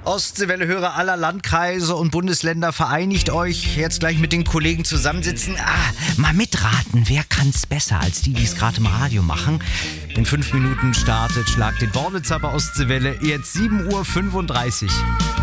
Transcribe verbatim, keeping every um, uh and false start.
Ostseewelle-Hörer aller Landkreise und Bundesländer, vereinigt euch. Jetzt gleich mit den Kollegen zusammensitzen. Ah, mal mitraten, wer kann's besser als die, die es gerade im Radio machen. In fünf Minuten startet Schlag den Wortwitz bei Ostseewelle. Jetzt sieben Uhr fünfunddreißig.